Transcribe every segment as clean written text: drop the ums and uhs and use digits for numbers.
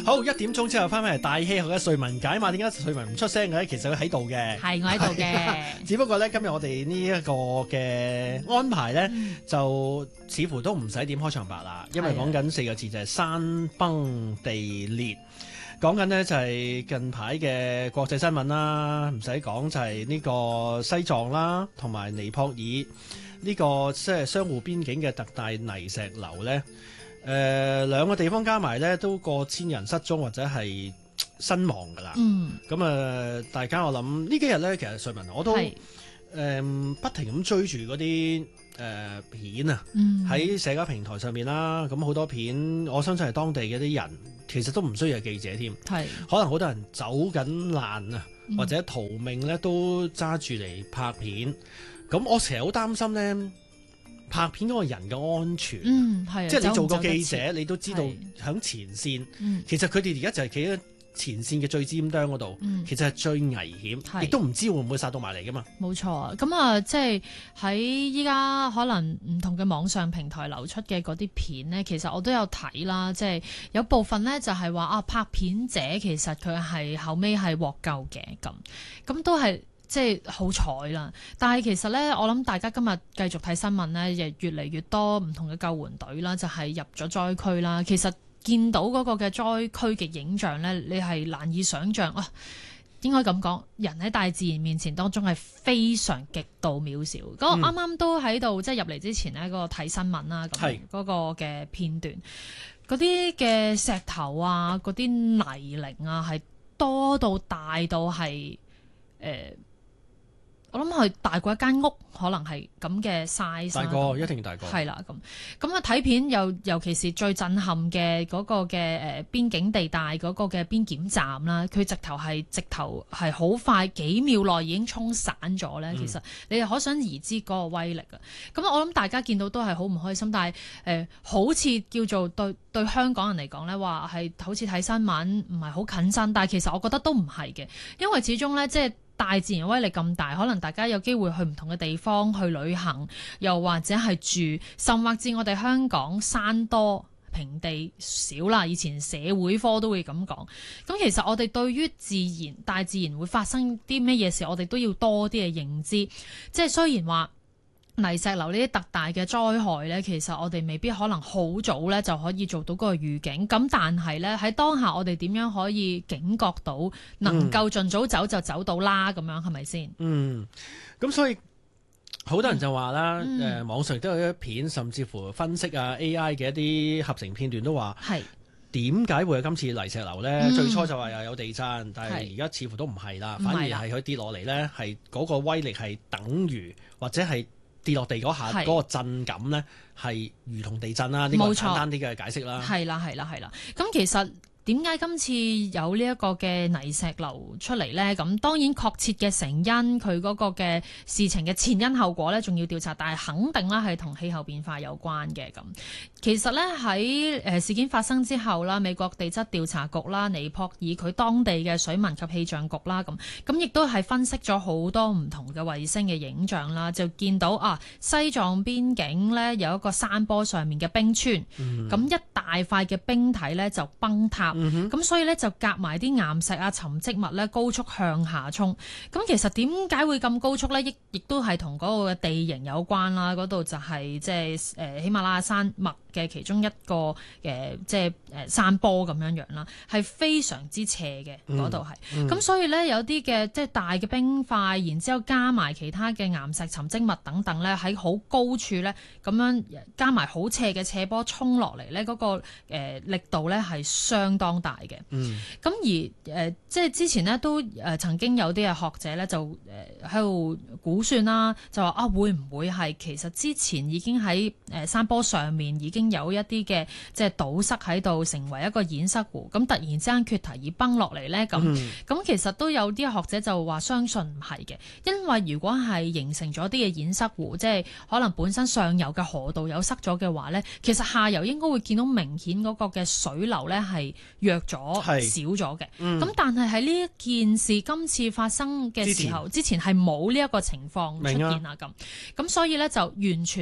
好，1點鐘之後翻返嚟大氣候嘅瑞文解碼，點解瑞文唔出聲嘅咧？其實佢喺度嘅， 係我喺度嘅。 只不過咧今日我哋呢一個嘅安排咧，就似乎都唔使點開場白啦，因為講緊4個字就係山崩地裂。講緊呢就係近排嘅國際新聞啦，唔使講就係呢個西藏啦，同埋尼泊爾呢個即係相互邊境嘅特大泥石流咧。兩個地方加埋咧都過千人失蹤或者係身亡㗎啦。咁大家我諗呢幾日咧，其實瑞文我都不停咁追住嗰啲片啊，喺社交平台上面啦。咁好多片，我相信係當地嘅啲人，其實都唔需要係記者添，可能好多人走緊難啊，或者逃命咧都揸住嚟拍片。咁我成日好擔心咧，拍片嗰個人嘅安全，即係你做個記者，你都知道響前線，其實佢哋而家就係企喺前線嘅最尖端嗰度，其實係最危險，亦都唔知會唔會殺到埋嚟噶嘛。 冇錯，咁啊，即係喺依家可能唔同嘅網上平台流出嘅嗰啲片呢，其實我都有睇啦，即係有部分呢，就係話啊，拍片者其實佢係後尾係獲救嘅，咁都係即係好彩啦。但係其實呢，我諗大家今日繼續睇新聞呢，亦越嚟越多唔同嘅救援隊啦，就係入咗災區啦。其實見到嗰個嘅災區嘅影像呢，你係難以想像啊！應該咁講，人喺大自然面前當中係非常極度渺小。咁我啱啱都喺度即係入嚟之前呢，嗰個睇新聞啦，咁嗰個嘅片段，嗰啲嘅石頭啊，嗰啲泥濘啊，係多到大到係我諗係大過一間屋，可能係咁嘅 size。大過一定大過。 係啦，咁啊睇片尤其是最震撼嘅嗰個嘅邊境地帶嗰個嘅邊檢站啦，佢直頭係好快幾秒內已經沖散咗咧。其實你可想而知嗰個威力啊！咁我諗大家見到都係好唔開心，但係好似叫做對香港人嚟講咧，話係好似睇新聞唔係好近身，但係其實我覺得都唔係嘅，因為始終咧即係大自然威力咁大，可能大家有機會去唔同嘅地方去旅行，又或者係住，甚或至我哋香港山多平地少啦，以前社會科都會咁講。咁其實我哋對於大自然會發生啲咩嘢事，我哋都要多啲嘅認知。即係雖然話泥石流呢啲特大嘅災害呢，其實我哋未必可能好早呢就可以做到嗰個預警。咁但係呢，喺當下我哋點樣可以警覺到，能夠盡早走就走到啦？咁樣係咪先？ 咁所以好多人就話啦，網上都有一片，甚至乎分析啊 AI 嘅一啲合成片段都話，點解會有今次泥石流呢？最初就話又有地震，但係而家似乎都唔係啦，反而係佢跌落嚟呢，係嗰個威力係等於或者係跌落地嗰下嗰個震感呢，係如同地震啦。呢個簡單啲嘅解釋啦。係啦。咁其實點解今次有呢一個嘅泥石流出嚟呢？咁當然確切嘅成因，佢嗰個嘅事情嘅前因後果呢，仲要調查，但係肯定啦係同氣候變化有關嘅。咁其實呢，喺事件發生之後啦，美國地質調查局啦、尼泊爾佢當地嘅水文及氣象局啦，咁亦都係分析咗好多唔同嘅衛星嘅影像啦，就見到西藏邊境呢有一個山坡上面嘅冰川，咁一大塊嘅冰體呢就崩塌。咁所以咧就夾埋啲岩石啊、沉積物咧高速向下衝。咁其實點解會咁高速咧？亦都係同嗰個地形有關啦。嗰度就係即係喜馬拉雅山脈嘅其中一個即係山坡咁樣樣啦，係非常之斜嘅嗰度係。咁所以咧有啲嘅即係大嘅冰塊，然之後加埋其他嘅岩石、沉積物等等咧，喺好高處咧咁樣加埋好斜嘅斜坡衝落嚟咧，嗰個力度咧係相當大嘅。咁而即係之前呢都曾經有啲嘅學者咧就喺度估算啦，就話會唔會係其實之前已經喺山坡上面已經有一啲嘅即係堵塞喺度，成為一個堰塞湖，咁突然之間決堤而崩落嚟咧？咁其實都有啲學者就話相信唔係嘅，因為如果係形成咗啲嘅堰塞湖，即係可能本身上游嘅河道有塞咗嘅話咧，其實下游應該會見到明顯嗰個嘅水流咧係弱咗少咗嘅。咁但係喺呢一件事今次發生嘅時候，之前係冇呢一個情況出現啊。咁所以咧就完全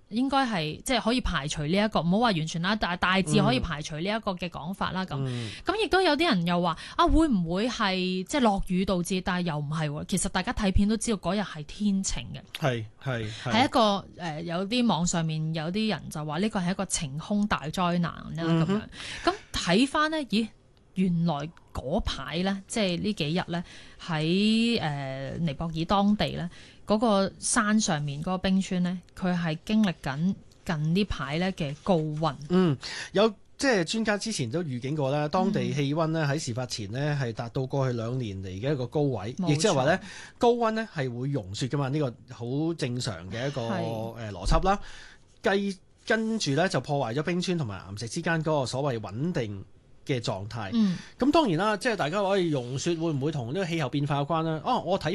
應該係即係可以排除呢一個，唔好話完全啦，但係大致可以排除呢一個嘅講法啦。咁亦都有啲人又話啊，會唔會係即係落雨導致？但係又唔係喎。其實大家睇片都知道嗰日係天晴嘅，係一個有啲網上面有啲人就話呢個係一個晴空大災難啦咁樣。咁睇翻呢，咦？原來嗰排咧，即係呢幾日咧，喺尼泊爾當地咧，嗰個山上面嗰個冰川咧，佢係經歷緊近呢排咧嘅高溫。 有即係專家之前都預警過啦，當地氣溫咧喺事發前呢係達到過去2年嚟嘅一個高位，亦即係話咧高溫咧係會融雪噶嘛，呢個好正常嘅一個邏輯啦。跟住咧就破壞咗冰川同埋岩石之間嗰個所謂穩定嘅狀態。咁當然啦，即係大家可以融雪會唔會同呢個氣候變化有關咧？我睇